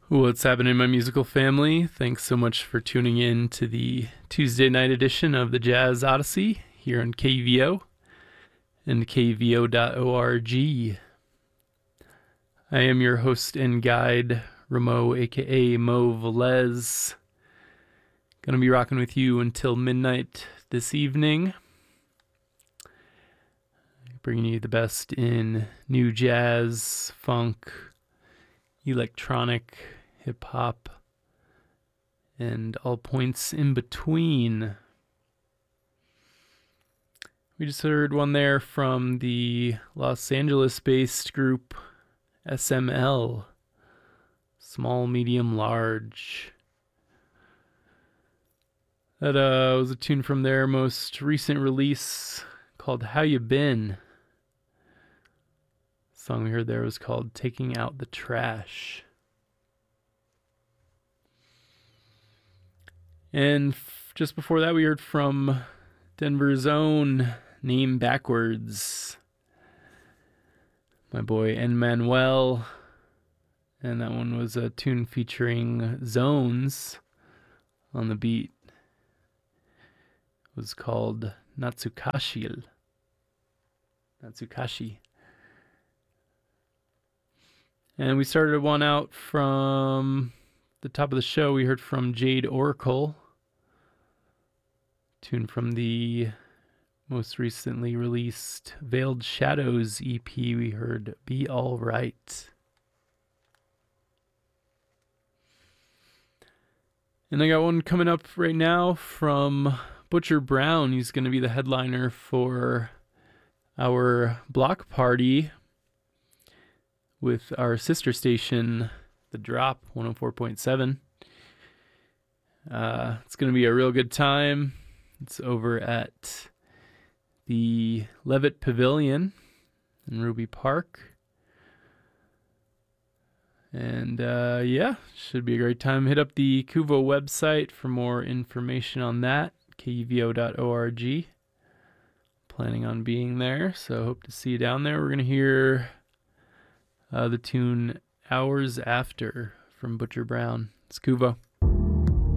What's happening, my musical family? Thanks so much for tuning in to the Tuesday night edition of the Jazz Odyssey here on KVO and KVO.org. I am your host and guide, Ramo, aka Mo Velez. Gonna be rocking with you until midnight this evening. Bringing you the best in new jazz, funk, electronic, hip-hop, and all points in between. We just heard one there from the Los Angeles-based group SML, Small, Medium, Large. That was a tune from their most recent release called How You Been. The song we heard there was called Taking Out the Trash. And just before that, we heard from Denver's own Name Backwards, my boy N-Manuel. And that one was a tune featuring Zones on the beat. It was called Natsukashi. And we started one out from the top of the show. We heard from Jade Oracle, tune from the most recently released Veiled Shadows EP. We heard Be All Right. And I got one coming up right now from Butcher Brown. He's going to be the headliner for our block party with our sister station, The Drop 104.7. It's going to be a real good time. It's over at the Levitt Pavilion in Ruby Park. And should be a great time. Hit up the Kuvo website for more information on that, kuvo.org. Planning on being there, so hope to see you down there. We're going to hear the tune Hours After from Butcher Brown. It's Kuvo.